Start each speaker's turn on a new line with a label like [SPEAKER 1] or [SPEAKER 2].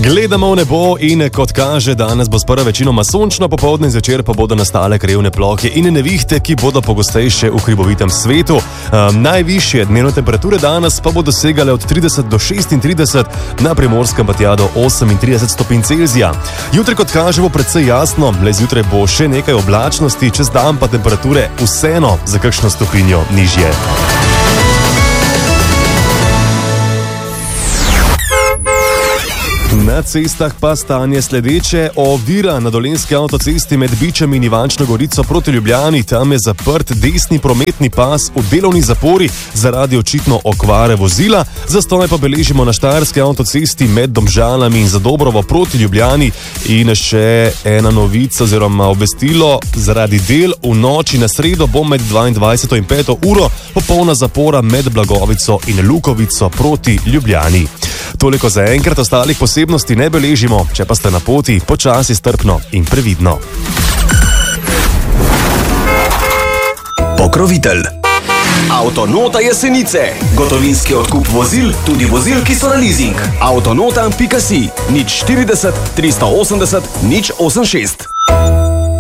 [SPEAKER 1] Gledamo v nebo in kot kaže, danes bo sprva večinoma sončno, popoldne in zvečer pa bodo nastale krajevne plohe in nevihte, ki bodo pogostejše v hribovitem svetu. Najvišje dnevne temperature danes pa bodo segale od 30 do 36, na Primorskem pa tja do 38 stopinj Celzija. Jutri, kot kaže, bo precej jasno, le zjutraj bo še nekaj oblačnosti, čez dan pa temperature vseeno za kakšno stopinjo nižje. Na cestah pa stanje sledeče. Ovira na dolenjski avtocesti med Bičem in Ivančno Gorico proti Ljubljani. Tam je zaprt desni prometni pas v delovni zapori zaradi očitno okvare vozila. Zastoj pa beležimo na Štajerski avtocesti med Domžalami in Zadobrovo proti Ljubljani. In še ena novica oziroma obvestilo. Zaradi del v noči na sredo bo med 22. in 5. uro popolna zapora med Blagovico in Lukovico proti Ljubljani. Toliko za enkrat, ostalih posebnosti ne beležimo, če pa ste na poti, počasi, strpno in previdno.
[SPEAKER 2] Pokrovitelj Avtonota Jesenice. Gotovinski odkup vozil, tudi vozil, ki so na leasing. Avtonota.si, 040 380 086.